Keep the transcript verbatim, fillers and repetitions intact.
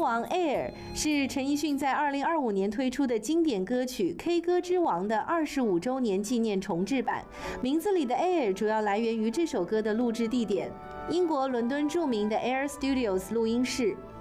王》Air 是陈奕迅在二零二五年推出的经典歌曲《K 歌之王》的二十五周年纪念重制版。名字里的 Air 主要来源于这首歌的录制地点——英国伦敦著名的 Air Studios 录音室。